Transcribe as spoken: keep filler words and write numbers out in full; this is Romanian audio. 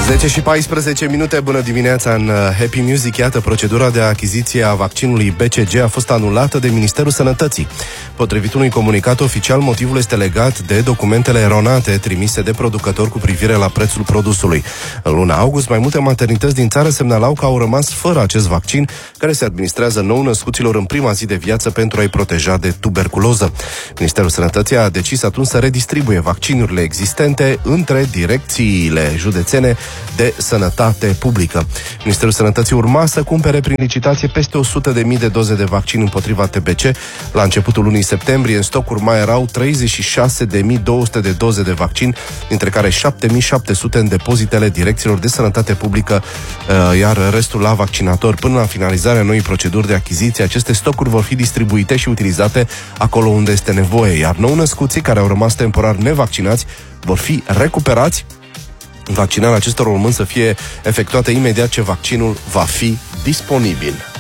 zece și paisprezece minute, bună dimineața în Happy Music. Iată, procedura de achiziție a vaccinului B C G a fost anulată de Ministerul Sănătății. Potrivit unui comunicat oficial, motivul este legat de documentele eronate trimise de producător cu privire la prețul produsului. În luna august, mai multe maternități din țară semnalau că au rămas fără acest vaccin, care se administrează nou-născuților în prima zi de viață pentru a-i proteja de tuberculoză. Ministerul Sănătății a decis atunci să redistribuie vaccinurile existente între direcțiile județene de sănătate publică. Ministerul Sănătății urma să cumpere prin licitație peste o sută de mii de doze de vaccin împotriva T B C. La începutul lunii septembrie, în stocuri mai erau treizeci și șase de mii două sute de doze de vaccin, dintre care șapte mii șapte sute în depozitele direcțiilor de sănătate publică, iar restul la vaccinatori. Până la finalizarea noii proceduri de achiziție, aceste stocuri vor fi distribuite și utilizate acolo unde este nevoie, iar nou-născuții care au rămas temporar nevaccinați vor fi recuperați. Vaccinarea acestor urmând să fie efectuată imediat ce vaccinul va fi disponibil.